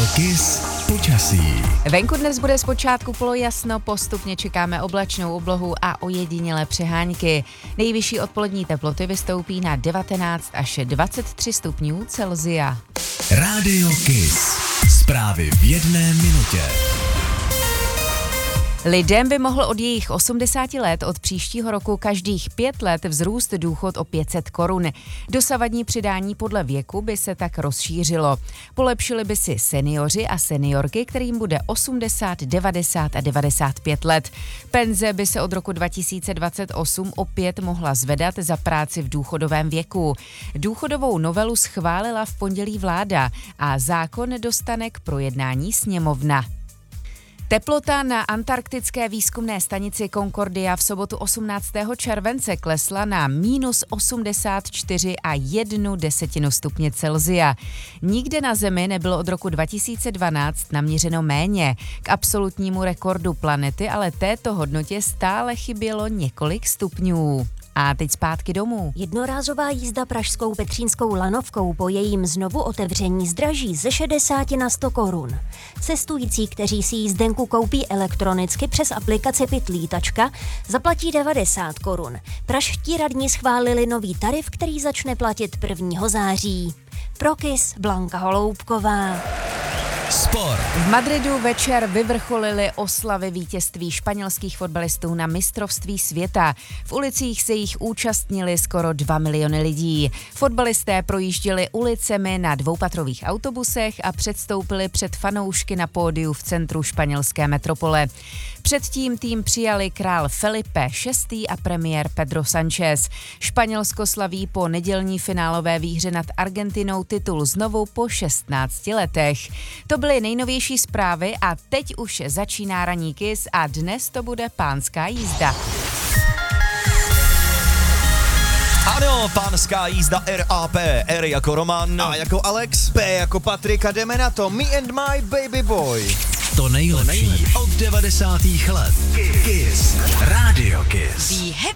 Kiss počasí. Venku dnes bude zpočátku polojasno, postupně čekáme oblačnou oblohu a ojedinělé přehánky. Nejvyšší odpolední teploty vystoupí na 19 až 23 stupňů Celsia. Rádio Kiss. Zprávy v jedné minutě. Lidem by mohl od jejich 80 let od příštího roku každých 5 let vzrůst důchod o 500 korun. Dosavadní přidání podle věku by se tak rozšířilo. Polepšili by si seniori a seniorky, kterým bude 80, 90 a 95 let. Penze by se od roku 2028 opět mohla zvedat za práci v důchodovém věku. Důchodovou novelu schválila v pondělí vláda a zákon dostane k projednání sněmovna. Teplota na antarktické výzkumné stanici Concordia v sobotu 18. července klesla na -84,1 stupně Celsia. Nikde na Zemi nebylo od roku 2012 naměřeno méně. K absolutnímu rekordu planety ale této hodnotě stále chybělo několik stupňů. A teď zpátky domů. Jednorázová jízda pražskou Petřínskou lanovkou po jejím znovu otevření zdraží ze 60 na 100 korun. Cestující, kteří si jízdenku koupí elektronicky přes aplikaci Pitlítačka, zaplatí 90 korun. Pražští radní schválili nový tarif, který začne platit 1. září. Pro Kiss Blanka Holoubková. Sport. V Madridu večer vyvrcholily oslavy vítězství španělských fotbalistů na mistrovství světa. V ulicích se jich účastnili skoro 2 miliony lidí. Fotbalisté projížděli ulicemi na dvoupatrových autobusech a předstoupili před fanoušky na pódiu v centru španělské metropole. Předtím tým přijali král Felipe VI. A premiér Pedro Sánchez. Španělsko slaví po nedělní finálové výhře nad Argentinou titul znovu po 16 letech. To byly nejnovější zprávy a teď už začíná ranní Kiss a dnes to bude pánská jízda. Ano, pánská jízda RAP, R jako Roman, A jako Alex, P jako Patrik a jdeme na to, Me and My Baby Boy. To nejlepší od 90. let. Kiss. Rádio Kiss.